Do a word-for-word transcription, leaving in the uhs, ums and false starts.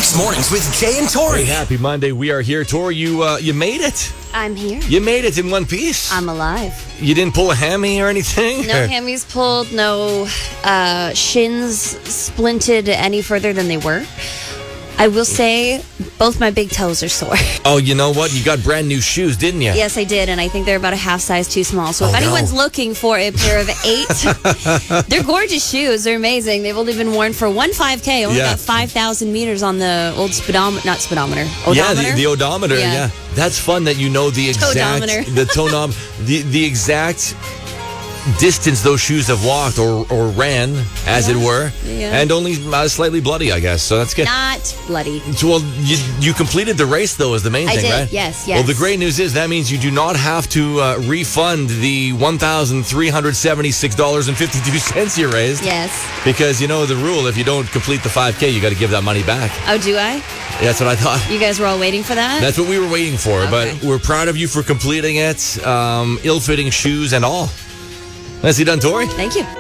Mix Mornings with Jay and Tori. Hey, happy Monday. We are here. Tori, you uh, you made it. I'm here. You made it in one piece. I'm alive. You didn't pull a hammy or anything? No hammies pulled, no uh, shins splinted any further than they were. I will say both my big toes are sore. Oh, you know what? You got brand new shoes, didn't you? Yes, I did, and I think they're about a half size too small. So oh, if no. anyone's looking for a pair of eight, they're gorgeous shoes. They're amazing. They've only been worn for one five K. Only Yeah. got five thousand meters on the old speedometer, not speedometer, odometer. Yeah, the, the odometer. Yeah. Yeah. That's fun that you know the exact Toedometer. the tonom the the exact distance those shoes have walked or or ran, as Yeah. it were, Yeah. and only uh, slightly bloody, I guess. So that's good. Not bloody. So, well, you, you completed the race, though, is the main I thing, did, right? yes, Well, yes. the great news is that means you do not have to uh, refund the one thousand three hundred seventy-six dollars and fifty-two cents you raised. Yes. Because you know the rule, if you don't complete the five K, you got to give that money back. Oh, do I? That's what I thought. You guys were all waiting for that? That's what we were waiting for, Okay. but we're proud of you for completing it. Um, ill-fitting shoes and all. Nicely done, Tori. Thank you.